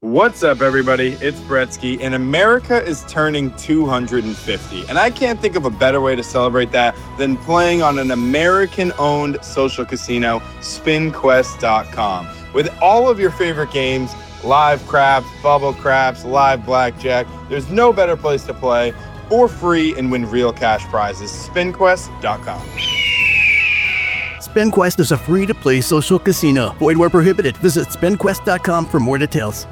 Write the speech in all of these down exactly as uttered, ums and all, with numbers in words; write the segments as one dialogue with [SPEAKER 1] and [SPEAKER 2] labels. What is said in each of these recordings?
[SPEAKER 1] What's up, everybody? It's Bretsky, and America is turning two hundred fifty. And I can't think of a better way to celebrate that than playing on an American-owned social casino, spin quest dot com. With all of your favorite games, live craps, bubble craps, live blackjack, there's no better place to play for free and win real cash prizes. spin quest dot com.
[SPEAKER 2] SpinQuest is a free-to-play social casino. Void where prohibited. Visit spin quest dot com for more details.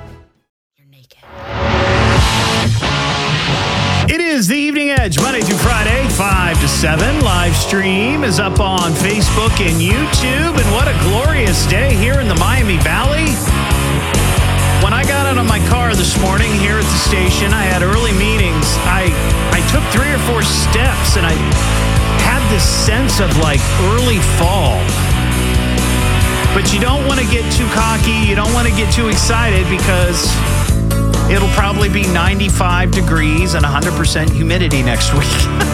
[SPEAKER 3] It is the Evening Edge, Monday through Friday, five to seven. Live stream is up on Facebook and YouTube. And what a glorious day here in the Miami Valley. When I got out of my car this morning here at the station, I had early meetings. I, I took three or four steps, and I had this sense of, like, early fall. But you don't want to get too cocky. You don't want to get too excited because it'll probably be ninety-five degrees and one hundred percent humidity next week.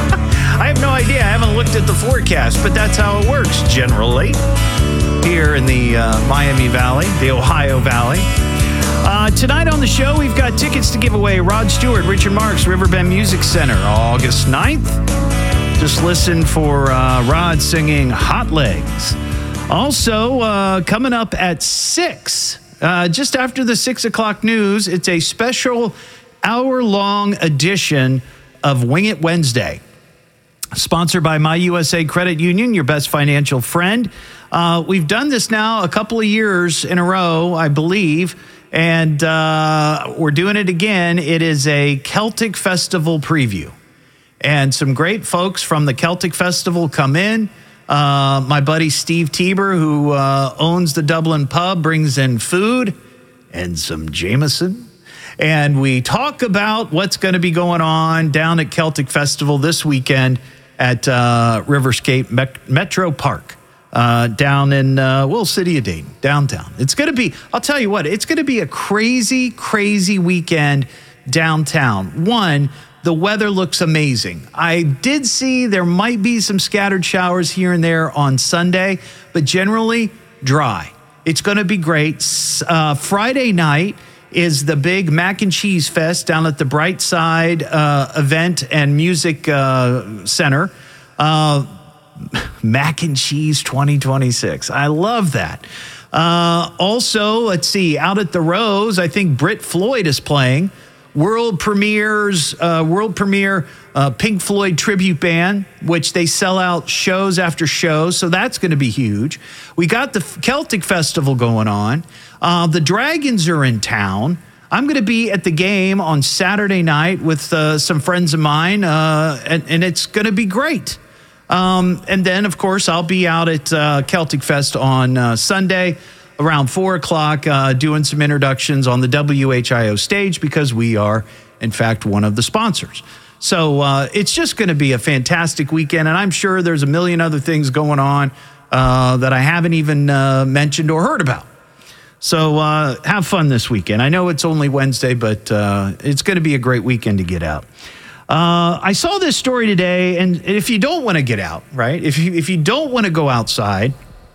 [SPEAKER 3] I have no idea. I haven't looked at the forecast, but that's how it works generally here in the uh, Miami Valley, the Ohio Valley. Uh, tonight on the show, we've got tickets to give away. Rod Stewart, Richard Marx, Riverbend Music Center, August ninth. Just listen for uh, Rod singing Hot Legs. Also, uh, coming up at six, uh, just after the six o'clock news, it's a special hour-long edition of Wing It Wednesday, sponsored by My U S A Credit Union, your best financial friend. Uh, we've done this now a couple of years in a row, I believe, and uh, we're doing it again. It is a Celtic Festival preview, and some great folks from the Celtic Festival come in. Uh, my buddy Steve Tieber, who uh, owns the Dublin Pub, brings in food and some Jameson. And we talk about what's going to be going on down at Celtic Festival this weekend at uh, Riverscape Met- Metro Park uh, down in, uh, well, City of Dayton, downtown. It's going to be, I'll tell you what, it's going to be a crazy, crazy weekend downtown. One, the weather looks amazing. I did see there might be some scattered showers here and there on Sunday, but generally dry. It's going to be great. Uh, Friday night is the big Mac and Cheese Fest down at the Bright Side uh, Event and Music uh, Center. Uh, Mac and Cheese twenty twenty-six. I love that. Uh, also, let's see, out at the Rose, I think Britt Floyd is playing. World premieres, uh, world premiere uh, Pink Floyd tribute band, which they sell out shows after shows, so that's going to be huge. We got the Celtic Festival going on. Uh, the Dragons are in town. I'm going to be at the game on Saturday night with uh, some friends of mine, uh, and, and it's going to be great. Um, and then, of course, I'll be out at uh, Celtic Fest on uh, Sunday around four o'clock, uh, doing some introductions on the W H I O stage because we are, in fact, one of the sponsors. So uh, it's just going to be a fantastic weekend, and I'm sure there's a million other things going on uh, that I haven't even uh, mentioned or heard about. So uh, have fun this weekend. I know it's only Wednesday, but uh, it's going to be a great weekend to get out. Uh, I saw this story today, and if you don't want to get out, right, if you, if you don't want to go outside,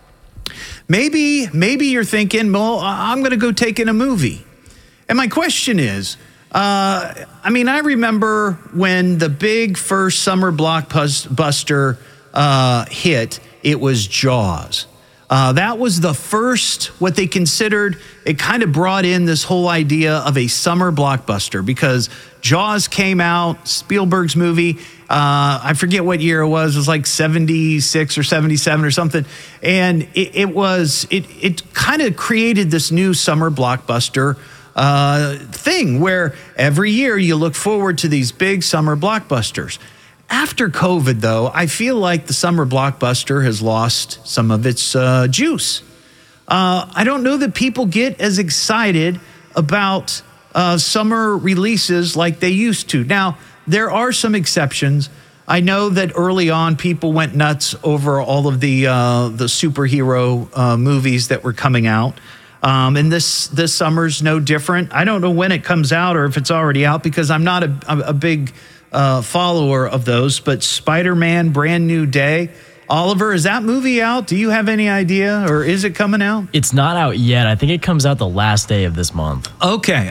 [SPEAKER 3] Maybe, maybe you're thinking, well, I'm going to go take in a movie. And my question is, uh, I mean, I remember when the big first summer blockbuster uh, hit, it was Jaws. Uh, that was the first, what they considered, it kind of brought in this whole idea of a summer blockbuster because Jaws came out, Spielberg's movie, uh, I forget what year it was, it was like seventy-six or seventy-seven or something. And it, it was, it, it kind of created this new summer blockbuster uh, thing where every year you look forward to these big summer blockbusters. After COVID, though, I feel like the summer blockbuster has lost some of its uh, juice. Uh, I don't know that people get as excited about uh, summer releases like they used to. Now, there are some exceptions. I know that early on people went nuts over all of the uh, the superhero uh, movies that were coming out. Um, and this this summer's no different. I don't know when it comes out or if it's already out because I'm not a, a big uh, follower of those. But Spider-Man Brand New Day, Oliver, is that movie out? Do you have any idea, or is it coming out?
[SPEAKER 4] It's not out yet. I think it comes out the last day of this month.
[SPEAKER 3] Okay.